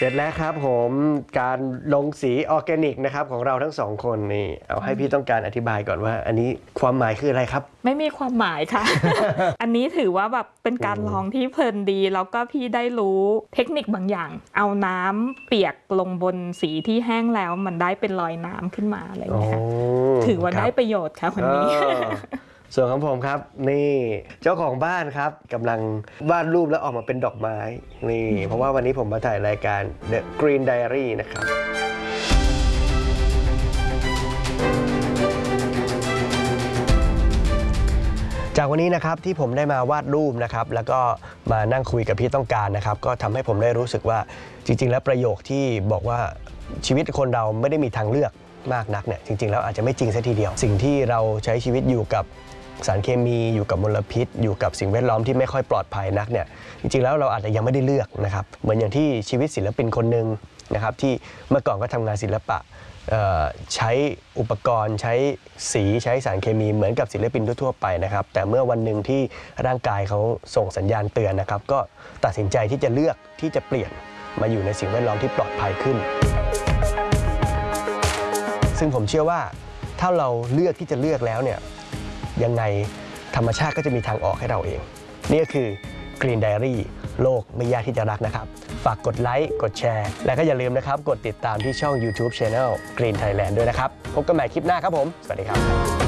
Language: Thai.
เสร็จแล้วครับผมการลงสีออร์แกนิกนะครับของเราทั้งสองคนนี่เอาให้พี่ต้องการอธิบายก่อนว่าอันนี้ความหมายคืออะไรครับไม่มีความหมายค่ะ อันนี้ถือว่าแบบเป็นการลองที่เพลินดีแล้วก็พี่ได้รู้เทคนิคบางอย่างเอาน้ำเปียกลงบนสีที่แห้งแล้วมันได้เป็นรอยน้ำขึ้นมาอะไรอย่างเงี้ยถือว่าได้ประโยชน์ค่ะวันนี้ส่วนของผมครับนี่เจ้าของบ้านครับกำลังวาดรูปแล้วออกมาเป็นดอกไม้นี่เพราะว่าวันนี้ผมมาถ่ายรายการ The Green Diary นะครับจากวันนี้นะครับที่ผมได้มาวาดรูปนะครับแล้วก็มานั่งคุยกับพี่ต้องการนะครับก็ทำให้ผมได้รู้สึกว่าจริงๆแล้วประโยคที่บอกว่าชีวิตคนเราไม่ได้มีทางเลือกมากนักเนี่ยจริงๆแล้วอาจจะไม่จริงซะทีเดียวสิ่งที่เราใช้ชีวิตอยู่กับสารเคมีอยู่กับมลพิษอยู่กับสิ่งแวดล้อมที่ไม่ค่อยปลอดภัยนักเนี่ยจริงๆแล้วเราอาจจะยังไม่ได้เลือกนะครับเหมือนอย่างที่ชีวิตศิลปินคนหนึ่งนะครับที่เมื่อก่อนก็ทำงานศิลปะใช้อุปกรณ์ใช้สีใช้สารเคมีเหมือนกับศิลปินทั่วๆไปนะครับแต่เมื่อวันหนึ่งที่ร่างกายเขาส่งสัญญาณเตือนนะครับก็ตัดสินใจที่จะเลือกที่จะเปลี่ยนมาอยู่ในสิ่งแวดล้อมที่ปลอดภัยขึ้นซึ่งผมเชื่อว่าถ้าเราเลือกที่จะเลือกแล้วเนี่ยยังไงธรรมชาติก็จะมีทางออกให้เราเองนี่ก็คือ Green Diary โลกไม่ยากที่จะรักนะครับฝากกดไลค์กดแชร์และก็อย่าลืมนะครับกดติดตามที่ช่อง YouTube Channel Green Thailand ด้วยนะครับพบกันใหม่คลิปหน้าครับผมสวัสดีครับ